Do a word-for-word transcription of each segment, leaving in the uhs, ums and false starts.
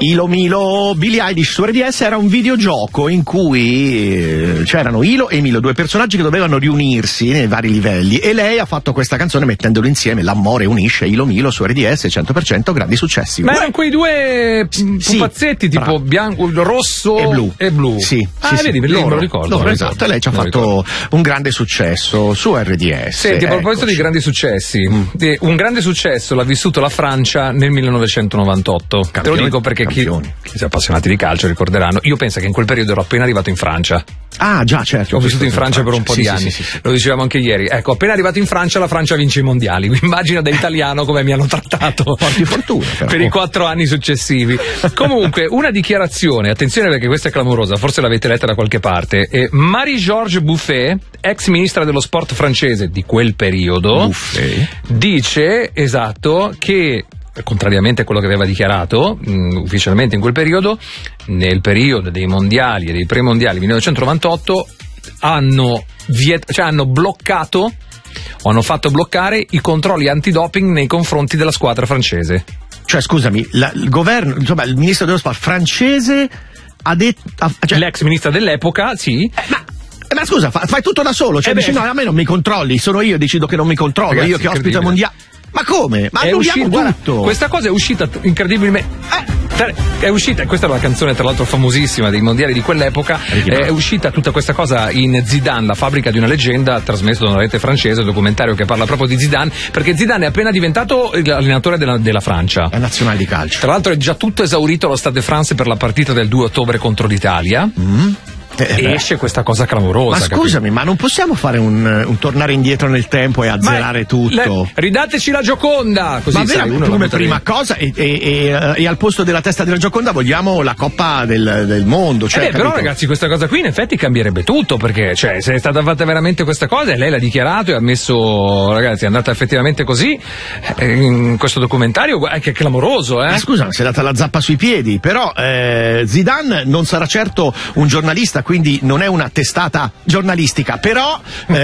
Ilo Milo Billie Eilish su R D S era un videogioco in cui eh, c'erano Ilo e Milo, due personaggi che dovevano riunirsi nei vari livelli, e lei ha fatto questa canzone mettendolo insieme. L'amore unisce Ilo Milo su R D S, cento per cento, grandi successi. Ma erano quei due pupazzetti, sì, tipo bravo. bianco, rosso e blu. E blu. Sì, ah, sì, vedi, sì. Loro, me lo ricordo. Loro, me lo esatto, ricordo. e lei ci ha me fatto un grande successo su R D S. Senti, a proposito eccoci. di grandi successi, mm. un grande successo l'ha vissuto la Francia nel millenovecentonovantotto. Campioni, Te lo dico perché chi, chi si è appassionati di calcio ricorderanno. Io penso che in quel periodo ero appena arrivato in Francia. Ah, già, certo. Ho vissuto in Francia, in Francia per un po' sì, di sì, anni. sì, sì, sì. Lo dicevamo anche ieri. Ecco, appena arrivato in Francia, la Francia vince i mondiali. Immagina da italiano come mi hanno trattato. Porti fortuna, però. Per i quattro anni successivi. Comunque, una dichiarazione, attenzione perché questa è clamorosa, forse l'avete letta da qualche parte. Eh, Marie-Georges Buffet, ex ministra dello sport francese di quel periodo, Buffet. dice, esatto, che contrariamente a quello che aveva dichiarato mh, ufficialmente in quel periodo, nel periodo dei mondiali e dei premondiali millenovecentonovantotto hanno, viet- cioè hanno bloccato o hanno fatto bloccare i controlli antidoping nei confronti della squadra francese. Cioè, scusami, la, il governo, insomma, il ministro dello sport francese ha detto... Cioè, l'ex ministra dell'epoca, sì. Eh, ma... Ma scusa, fa, fai tutto da solo, cioè eh dici beh, no, a me non mi controlli, sono io, decido che non mi controllo, ragazzi, io che ospito il mondiale. Ma come? Ma annulliamo tutto! Questa cosa è uscita incredibilmente. Eh, è uscita, questa è una canzone tra l'altro famosissima dei mondiali di quell'epoca. È uscita tutta questa cosa in Zidane, la fabbrica di una leggenda, trasmesso da una rete francese, un documentario che parla proprio di Zidane, perché Zidane è appena diventato l'allenatore della, della Francia. La nazionale di calcio. Tra l'altro è già tutto esaurito allo Stade de France per la partita del due ottobre contro l'Italia. Mm. Eh, esce questa cosa clamorosa. Ma scusami, capito? Ma non possiamo fare un, un tornare indietro nel tempo e azzerare ma tutto? Le, ridateci la Gioconda! Così ma sai, veramente come prima lì. cosa e, e, e, e al posto della testa della Gioconda vogliamo la Coppa del, del Mondo. Cioè, eh beh, però ragazzi, questa cosa qui in effetti cambierebbe tutto, perché cioè, se è stata fatta veramente questa cosa e lei l'ha dichiarato e ha messo, ragazzi, è andata effettivamente così eh, in questo documentario, eh, che è clamoroso, eh? Ma scusa, si è data la zappa sui piedi, però eh, Zidane non sarà certo un giornalista, quindi non è una testata giornalistica, però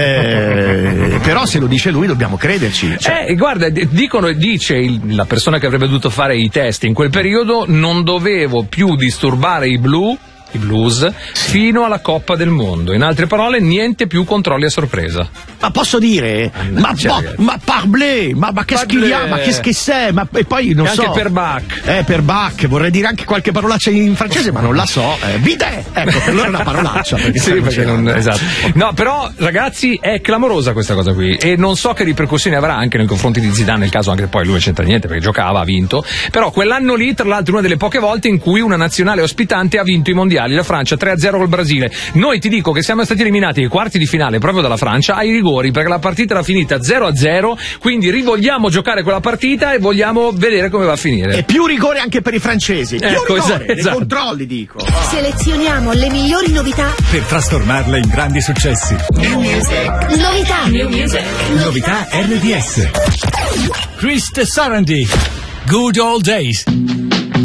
eh, però se lo dice lui dobbiamo crederci, cioè. eh, guarda, dicono e dice il, la persona che avrebbe dovuto fare i test in quel periodo: non dovevo più disturbare i blu i blues fino alla Coppa del Mondo. In altre parole, niente più controlli a sorpresa. Ma posso dire? Ma, ma, ma parblé, ma, ma che schia, ma che schissè, ma e poi non e so. Anche per Bach. Eh, per Bach, vorrei dire anche qualche parolaccia in francese, ma non la so. Eh, bidet, ecco, per loro è una parolaccia. Perché sì, perché non, esatto. No, però, ragazzi, è clamorosa questa cosa qui. E non so che ripercussioni avrà anche nei confronti di Zidane, nel caso anche poi lui non c'entra niente, perché giocava, ha vinto. Però quell'anno lì, tra l'altro, una delle poche volte in cui una nazionale ospitante ha vinto i mondiali. La Francia tre a zero col Brasile. Noi ti dico che siamo stati eliminati ai quarti di finale proprio dalla Francia ai rigori, perché la partita era finita zero a zero, quindi rivogliamo giocare quella partita e vogliamo vedere come va a finire. E più rigore anche per i francesi. Più ecco, rigore, esatto. Nei controlli, dico. Selezioniamo le migliori novità per trasformarle in grandi successi. New music. Novità. New music. Novità R D S. Chris Sarandon. Good Old Days.